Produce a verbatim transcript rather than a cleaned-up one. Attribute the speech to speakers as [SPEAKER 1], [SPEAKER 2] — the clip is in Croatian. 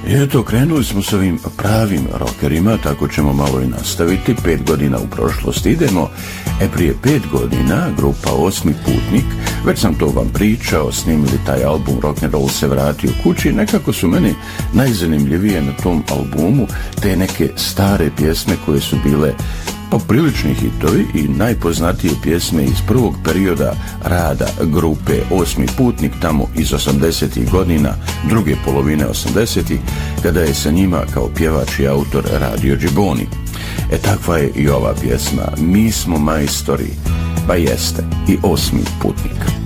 [SPEAKER 1] I eto, krenuli smo s ovim pravim rockerima, tako ćemo malo i nastaviti. Pet godina u prošlost idemo. E, prije pet godina grupa Osmi putnik, već sam to vam pričao, snimili taj album Rock'n'Roll se vratio kući. Nekako su meni najzanimljivije na tom albumu te neke stare pjesme koje su bile poprilični hitovi i najpoznatije pjesme iz prvog perioda rada grupe Osmi putnik, tamo iz osamdesetih godina, druge polovine osamdesetih, kada je sa njima kao pjevač i autor radio Džiboni. E, takva je i ova pjesma. Mi smo majstori, pa jeste i Osmi putnik.